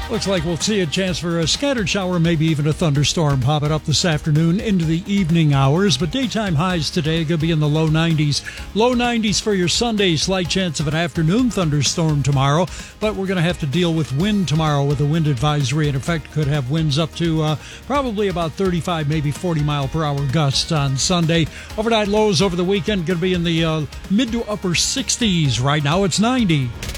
Looks like we'll see a chance for a scattered shower, maybe even a thunderstorm popping up this afternoon into the evening hours. But daytime highs today are going to be in the low 90s. Low 90s for your Sunday. Slight chance of an afternoon thunderstorm tomorrow. But we're going to have to deal with wind tomorrow with a wind advisory. In effect, could have winds up to probably about 35, maybe 40 mile per hour gusts on Sunday. Overnight lows over the weekend going to be in the mid to upper 60s. Right now it's 90.